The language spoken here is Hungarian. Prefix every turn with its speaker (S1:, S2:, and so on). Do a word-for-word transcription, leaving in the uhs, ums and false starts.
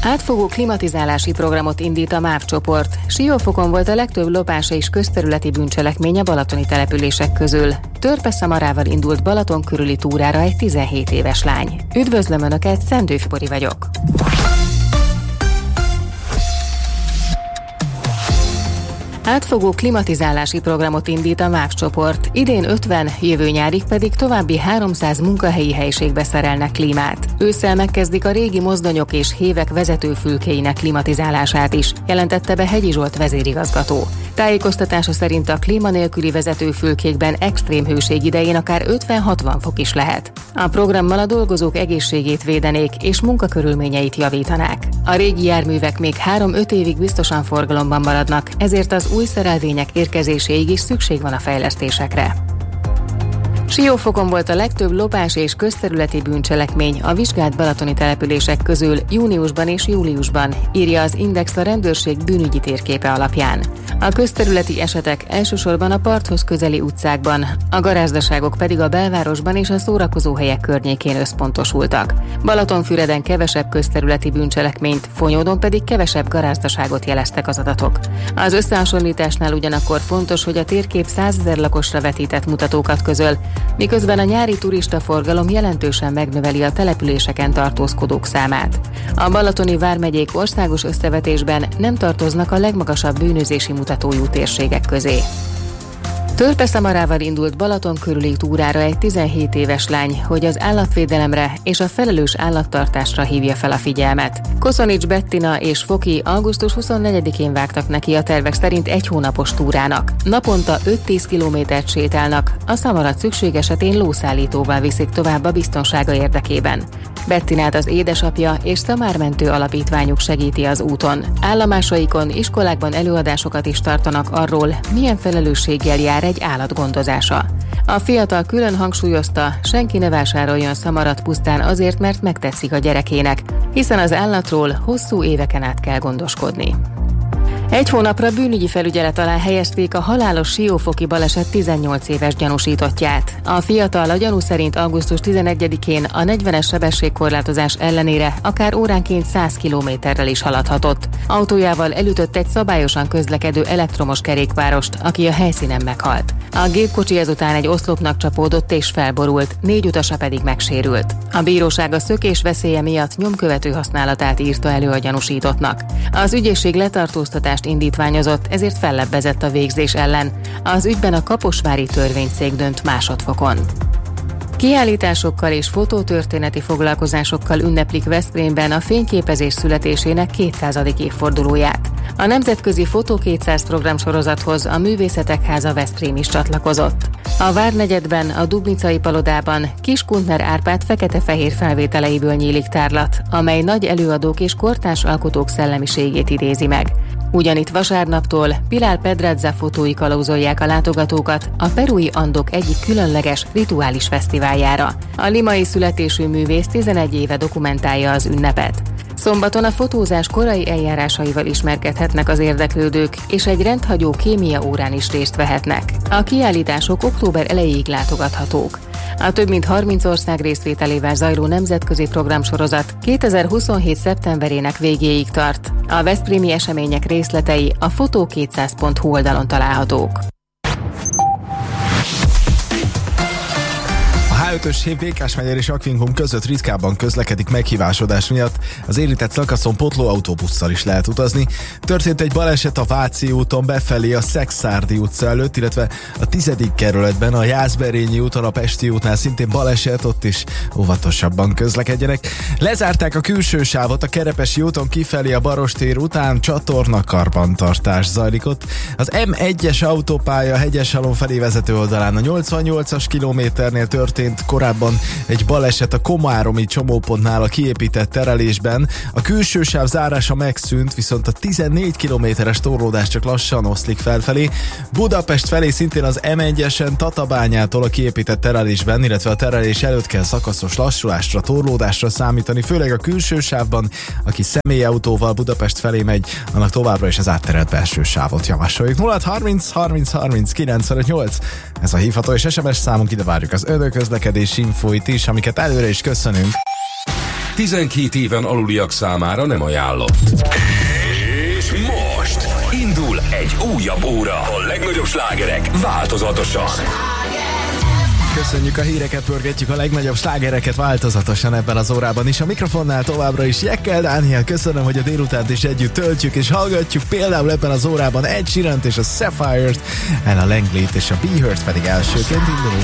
S1: Átfogó klimatizálási programot indít a MÁV csoport. Siófokon volt a legtöbb lopása és közterületi bűncselekmény a balatoni települések közül. Törpe-Szamarával indult Balaton körüli túrára egy tizenhét éves lány. Üdvözlöm Önöket, Szendőf Bori vagyok. Átfogó klimatizálási programot indít a MÁV csoport. Idén ötven, jövő nyárig pedig további háromszáz munkahelyi helyiségbe szerelnek klímát. Ősszel megkezdik a régi mozdonyok és hévek vezetőfülkéinek klimatizálását is, jelentette be Hegyi Zsolt vezérigazgató. Tájékoztatása szerint a klíma nélküli vezetőfülkékben extrém hőség idején akár ötven-hatvan fok is lehet. A programmal a dolgozók egészségét védenék és munkakörülményeit javítanák. A régi járművek még három-öt évig biztosan forgalomban maradnak, ezért az új szerelvények érkezéséig is szükség van a fejlesztésekre. Siófokon volt a legtöbb lopás és közterületi bűncselekmény a vizsgált balatoni települések közül júniusban és júliusban, írja az Index a rendőrség bűnügyi térképe alapján. A közterületi esetek elsősorban a parthoz közeli utcákban, a garázdaságok pedig a belvárosban és a szórakozóhelyek környékén összpontosultak. Balatonfüreden kevesebb közterületi bűncselekményt, Fonyódon pedig kevesebb garázdaságot jeleztek az adatok. Az összehasonlításnál ugyanakkor fontos, hogy a térkép százezer lakosra vetített mutatókat közöl, miközben a nyári turistaforgalom jelentősen megnöveli a településeken tartózkodók számát. A balatoni vármegyék országos összevetésben nem tartoznak a legmagasabb bűnözési mutatójú térségek közé. Törpe-Szamarával indult Balaton körüli túrára egy tizenhét éves lány, hogy az állatvédelemre és a felelős állattartásra hívja fel a figyelmet. Koszonics Bettina és Foki augusztus huszonnegyedikén vágtak neki a tervek szerint egy hónapos túrának. Naponta öt-tíz kilométert sétálnak, a szamarat szükség esetén lószállítóval viszik tovább a biztonsága érdekében. Bettinát az édesapja és szamármentő alapítványuk segíti az úton. Állomásaikon, iskolákban előadásokat is tartanak arról, milyen felelősséggel jár egy állat gondozása. A fiatal külön hangsúlyozta, senki ne vásároljon szamarat pusztán azért, mert megtetszik a gyerekének, hiszen az állatról hosszú éveken át kell gondoskodni. Egy hónapra bűnügyi felügyelet alá helyezték a halálos siófoki baleset tizennyolc éves gyanúsítottját. A fiatal a gyanú szerint augusztus tizenegyedikén a negyvenes sebességkorlátozás ellenére akár óránként száz kilométerrel is haladhatott. Autójával elütött egy szabályosan közlekedő elektromos kerékpárost, aki a helyszínen meghalt. A gépkocsi ezután egy oszlopnak csapódott és felborult, négy utasa pedig megsérült. A bíróság a szökés veszélye miatt nyomkövető használatát írta elő a gyanúsítottnak. Az ügyészség letartóztatást indítványozott, ezért fellebbezett a végzés ellen. Az ügyben a kaposvári törvényszék dönt másodfokon. Kiállításokkal és fotótörténeti foglalkozásokkal ünneplik Veszprémben a fényképezés születésének kétszázadik évfordulóját. A Nemzetközi Fotó kétszáz programsorozathoz a Művészetek Háza Veszprém is csatlakozott. A Várnegyedben, a Dubnicai palodában Kiskundner Árpád fekete-fehér felvételeiből nyílik tárlat, amely nagy előadók és kortárs alkotók szellemiségét idézi meg. Ugyanitt vasárnaptól Pilar Pedradza fotói kalauzolják a látogatókat a perui Andok egyik különleges rituális fesztiváljára. A limai születésű művész tizenegy éve dokumentálja az ünnepet. Szombaton a fotózás korai eljárásaival ismerkedhetnek az érdeklődők, és egy rendhagyó kémia órán is részt vehetnek. A kiállítások október elejéig látogathatók. A több mint harminc ország részvételével zajló nemzetközi programsorozat kétezer-huszonhét szeptemberének végéig tart. A veszprémi események részletei a fotó kétszáz pont hu oldalon találhatók.
S2: há ötös hév Békásmegyer és Akvinkum között ritkábban közlekedik meghívásodás miatt, az érintett szakaszon pótló autóbusszal is lehet utazni. Történt egy baleset a Váci úton befelé a Szekszárdi utca előtt, illetve a tizedik kerületben a Jászberényi úton a Pesti útnál szintén baleset, ott is óvatosabban közlekedjenek. Lezárták a külső sávot a Kerepesi úton kifelé a Barostér után, csatorna karbantartás zajlik ott. Az em egyes autópálya Hegyeshalom felé vezető oldalán a nyolcvannyolcas kilométernél történt korábban egy baleset a komáromi csomópontnál a kiépített terelésben. A külső sáv zárása megszűnt, viszont a tizennégy kilométeres torlódás csak lassan oszlik felfelé. Budapest felé szintén az em egyesen Tatabányától a kiépített terelésben, illetve a terelés előtt kell szakaszos lassulásra, torlódásra számítani, főleg a külső sávban. Aki személyautóval Budapest felé megy, annak továbbra is az átterelt belső sávot javasoljuk. nulla harminc harminc harminc kilencvenöt nyolc. Ez a hívható és es em es számunk, ide várjuk az önök közlekedési infóit is, amiket előre is köszönünk.
S3: tizenkét éven aluliak számára nem ajánlott. És most indul egy újabb óra. A legnagyobb slágerek változatosan.
S2: Köszönjük a híreket, pörgetjük a legnagyobb slágereket változatosan ebben az órában is. A mikrofonnál továbbra is Jekkel Dániel. Köszönöm, hogy a délutánt is együtt töltjük és hallgatjuk. Például ebben az órában Ed Sheerant és a Sapphire-t, Ella Langley-t és a Be Heard pedig elsőként indulunk.